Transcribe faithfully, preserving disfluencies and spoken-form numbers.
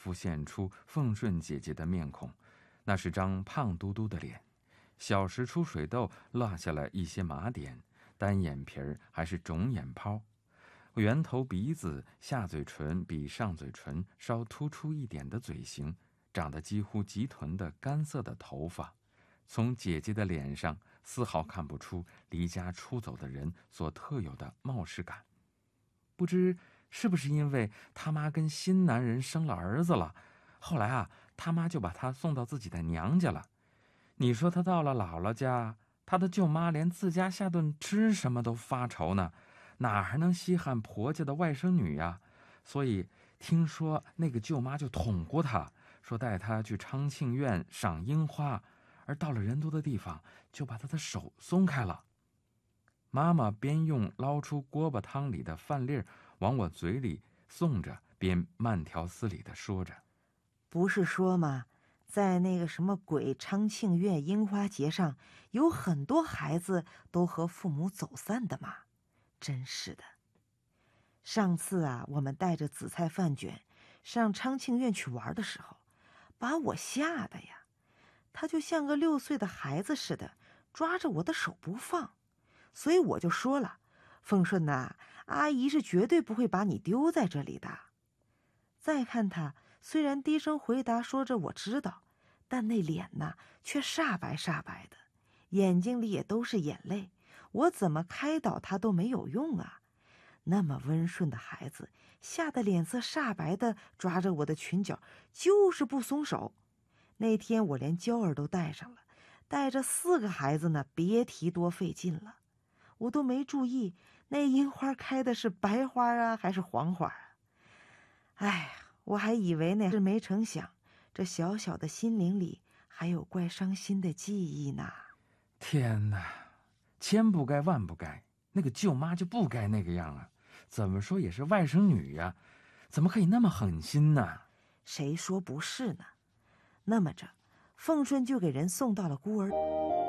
浮现出凤顺姐姐的面孔，那是张胖嘟嘟的脸，小时出水痘，落下了一些麻点，单眼皮儿还是肿眼泡，圆头鼻子，下嘴唇比上嘴唇稍突出一点的嘴型，长得几乎及臀的干涩的头发，从姐姐的脸上丝毫看不出离家出走的人所特有的冒失感。不知是不是因为他妈跟新男人生了儿子了，后来啊，他妈就把他送到自己的娘家了。你说他到了姥姥家，他的舅妈连自家下顿吃什么都发愁呢，哪还能稀罕婆家的外甥女呀？所以听说那个舅妈就捅过他，说带他去昌庆院赏樱花，而到了人多的地方，就把他的手松开了。妈妈边用捞出锅巴汤里的饭粒儿往我嘴里送着，边慢条斯理地说着：“ 不是说吗？在那个什么鬼昌庆院樱花节上，有很多孩子都和父母走散的嘛。真是的。上次啊，我们带着紫菜饭卷上昌庆院去玩的时候，把我吓得呀，他就像个六岁的孩子似的，抓着我的手不放。所以我就说了，凤顺呐，阿姨是绝对不会把你丢在这里的。再看他，虽然低声回答说着我知道，但那脸呐却煞白煞白的，眼睛里也都是眼泪，我怎么开导他都没有用啊。那么温顺的孩子，吓得脸色煞白的抓着我的裙角，就是不松手。那天我连娇儿都带上了，带着四个孩子呢，别提多费劲了。我都没注意那樱花开的是白花啊还是黄花啊。哎呀，我还以为呢，是没成想这小小的心灵里还有怪伤心的记忆呢。 天哪，千不该万不该，那个舅妈就不该那个样啊，怎么说也是外甥女呀，怎么可以那么狠心呢？ 谁说不是呢？那么着，凤顺就给人送到了孤儿